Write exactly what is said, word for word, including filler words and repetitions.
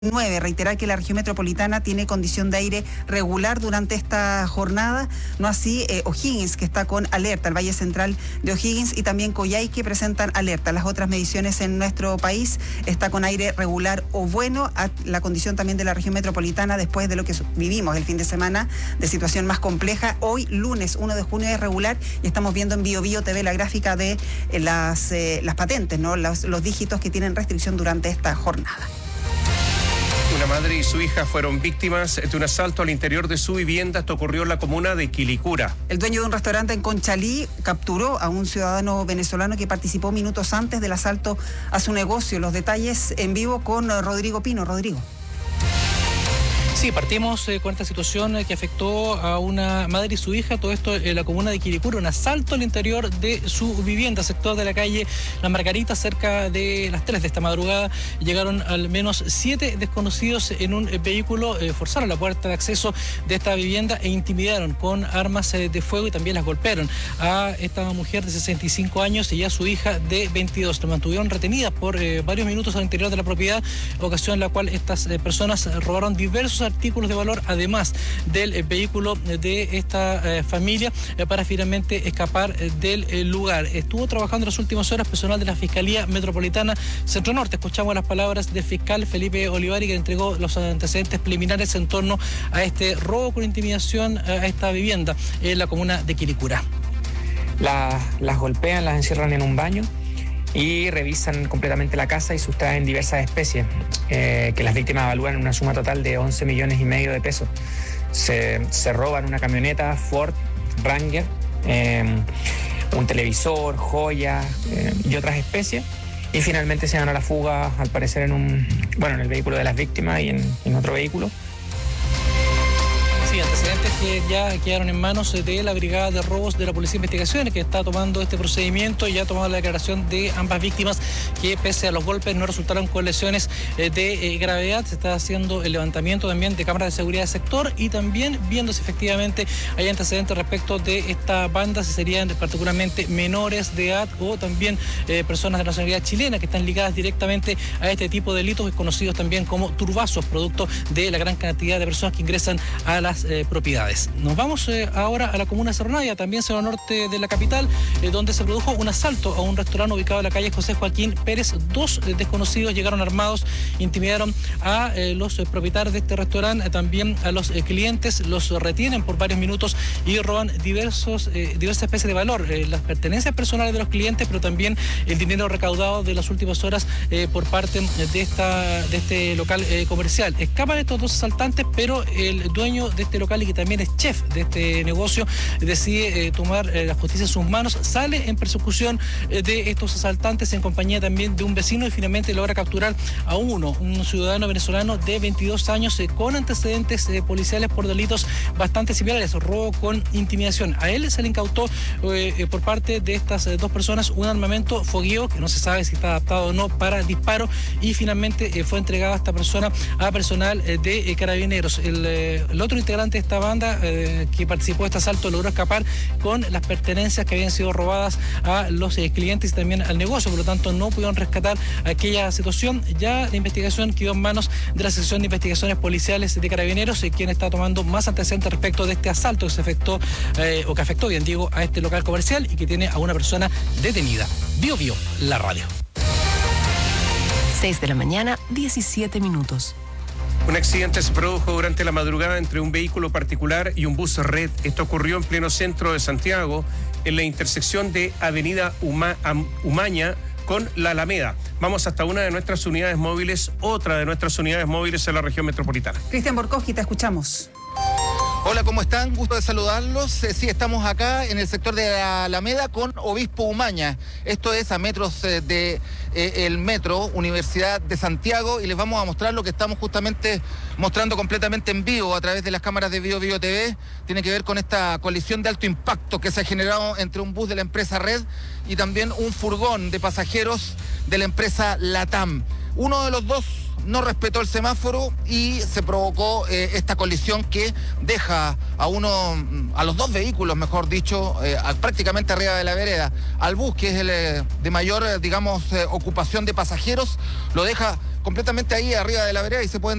nueve. Reiterar que la región metropolitana tiene condición de aire regular durante esta jornada, no así eh, O'Higgins, que está con alerta, el Valle Central de O'Higgins y también Coyhaique presentan alerta. Las otras mediciones en nuestro país está con aire regular o bueno, a la condición también de la región metropolitana después de lo que vivimos el fin de semana de situación más compleja. Hoy, lunes uno de junio, es regular y estamos viendo en Bio Bio T V la gráfica de eh, las, eh, las patentes, ¿no? Los, los dígitos que tienen restricción durante esta jornada. Una madre y su hija fueron víctimas de un asalto al interior de su vivienda. Esto ocurrió en la comuna de Quilicura. El dueño de un restaurante en Conchalí capturó a un ciudadano venezolano que participó minutos antes del asalto a su negocio. Los detalles en vivo con Rodrigo Pino. Rodrigo. Sí, partimos eh, con esta situación eh, que afectó a una madre y su hija, todo esto en la comuna de Quilicura, un asalto al interior de su vivienda, sector de la calle La Margarita, cerca de las tres de esta madrugada. Llegaron al menos siete desconocidos en un eh, vehículo, eh, forzaron la puerta de acceso de esta vivienda e intimidaron con armas eh, de fuego y también las golpearon a esta mujer de sesenta y cinco años y a su hija de veintidós. La mantuvieron retenida por eh, varios minutos al interior de la propiedad, ocasión en la cual estas eh, personas robaron diversos artículos de valor, además del eh, vehículo de esta eh, familia, eh, para finalmente escapar eh, del eh, lugar. Estuvo trabajando en las últimas horas personal de la Fiscalía Metropolitana Centro Norte. Escuchamos las palabras del fiscal Felipe Olivari, que entregó los antecedentes preliminares en torno a este robo con intimidación a esta vivienda en la comuna de Quilicura. La, las golpean, las encierran en un baño y revisan completamente la casa y sustraen diversas especies eh, que las víctimas evalúan en una suma total de once millones y medio de pesos. Se, se roban una camioneta Ford Ranger, eh, un televisor, joyas eh, y otras especies, y finalmente se dan a la fuga, al parecer en un bueno en el vehículo de las víctimas y en, en otro vehículo. Sí, antecedentes que ya quedaron en manos de la Brigada de Robos de la Policía de Investigaciones, que está tomando este procedimiento y ya ha tomado la declaración de ambas víctimas, que pese a los golpes no resultaron con lesiones de gravedad. Se está haciendo el levantamiento también de cámaras de seguridad del sector y también viendo si efectivamente hay antecedentes respecto de esta banda, si serían particularmente menores de edad o también eh, personas de nacionalidad chilena que están ligadas directamente a este tipo de delitos, conocidos también como turbazos, producto de la gran cantidad de personas que ingresan a las Eh, propiedades. Nos vamos eh, ahora a la comuna de Cerro Navia, también Cerro Norte de la capital, eh, donde se produjo un asalto a un restaurante ubicado en la calle José Joaquín Pérez. Dos eh, desconocidos llegaron armados, intimidaron a eh, los eh, propietarios de este restaurante, eh, también a los eh, clientes, los retienen por varios minutos y roban diversos, eh, diversas especies de valor, eh, las pertenencias personales de los clientes, pero también el dinero recaudado de las últimas horas eh, por parte de, esta, de este local eh, comercial. Escapan estos dos asaltantes, pero el dueño de este local y que también es chef de este negocio decide eh, tomar eh, la justicia en sus manos, sale en persecución eh, de estos asaltantes en compañía también de un vecino y finalmente logra capturar a uno, un ciudadano venezolano de veintidós años eh, con antecedentes eh, policiales por delitos bastante similares, robo con intimidación. A él se le incautó eh, eh, por parte de estas eh, dos personas un armamento fogueo que no se sabe si está adaptado o no para disparo, y finalmente eh, fue entregada a esta persona a personal eh, de eh, carabineros. El, eh, el otro integrante de esta banda eh, que participó de este asalto logró escapar con las pertenencias que habían sido robadas a los eh, clientes y también al negocio, por lo tanto no pudieron rescatar aquella situación. Ya la investigación quedó en manos de la sección de investigaciones policiales de Carabineros, eh, quien está tomando más antecedentes respecto de este asalto que se afectó eh, o que afectó, bien digo, a este local comercial y que tiene a una persona detenida. Bio Bio, la radio. seis de la mañana, diecisiete minutos. Un accidente se produjo durante la madrugada entre un vehículo particular y un bus red. Esto ocurrió en pleno centro de Santiago, en la intersección de Avenida Uma, Umaña con la Alameda. Vamos hasta una de nuestras unidades móviles, otra de nuestras unidades móviles en la región metropolitana. Cristian Borkowski, te escuchamos. Hola, ¿cómo están? Gusto de saludarlos. Eh, sí, estamos acá en el sector de la Alameda con Obispo Umaña. Esto es a metros eh, de eh, el metro Universidad de Santiago, y les vamos a mostrar lo que estamos justamente mostrando completamente en vivo a través de las cámaras de Bio Bio T V. Tiene que ver con esta colisión de alto impacto que se ha generado entre un bus de la empresa Red y también un furgón de pasajeros de la empresa Latam. Uno de los dos no respetó el semáforo y se provocó eh, esta colisión que deja a uno, a los dos vehículos, mejor dicho, eh, a, prácticamente arriba de la vereda. Al bus, que es el eh, de mayor, eh, digamos, eh, ocupación de pasajeros, lo deja completamente ahí arriba de la vereda y se pueden